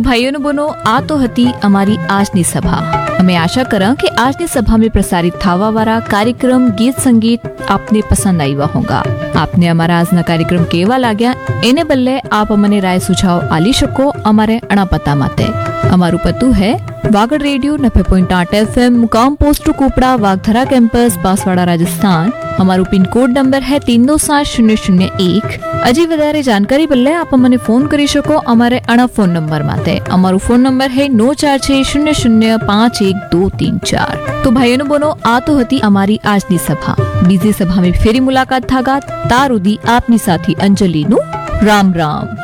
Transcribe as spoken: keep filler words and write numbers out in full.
ભાઈઓ ને બનો આ તો હતી અમારી આજની સભા. અમે આશા કરા કે આજની સભામાં પ્રસારિત થવા વાળા કાર્યક્રમ ગીત સંગીત આપને પસંદ આવ્યા હોગા. આપને અમારા આજના કાર્યક્રમ કેવા लाग्या એને બદલે આપ અમને રાય સુझाव આલી શકો અમારે અણા પતા માતે. અમારું પતું है वागड़ रेडियो नब्बे पॉइंट आठ एफ एम मुकाम पोस्ट कुपड़ा वागधरा campus Banswara Rajasthan. हमारू pin code number है तीन दो सात शून्य शून्य एक. अजी वधारे जानकारी बदले आप अमने फोन करी शको अमारे अणा फोन नंबर माते. अमारू फोन नंबर है नौ चार छह शून्य शून्य पांच एक दो तीन चार. तो भाईओ बनो आ तो हती अमारी आजनी सभा. बीजी सभा में फेरी मुलाकात थागा. तार उदी आपनी साथी अंजलि नु राम राम.